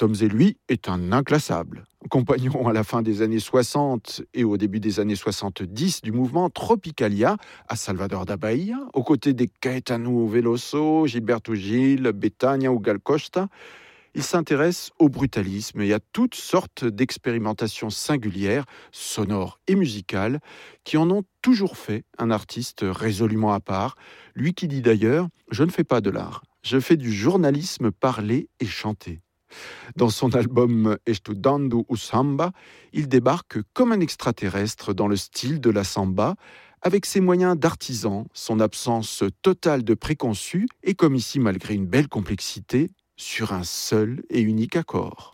Tom Zé, lui, est un inclassable. Compagnon à la fin des années 60 et au début des années 70 du mouvement Tropicalia à Salvador da Bahia, aux côtés des Caetano Veloso, Gilberto Gil, Betania ou Gal Costa, il s'intéresse au brutalisme et à toutes sortes d'expérimentations singulières, sonores et musicales, qui en ont toujours fait un artiste résolument à part. Lui qui dit d'ailleurs « Je ne fais pas de l'art, je fais du journalisme parlé et chanté ». Dans son album Estudando o Samba, il débarque comme un extraterrestre dans le style de la samba, avec ses moyens d'artisan, son absence totale de préconçus et comme ici malgré une belle complexité, sur un seul et unique accord.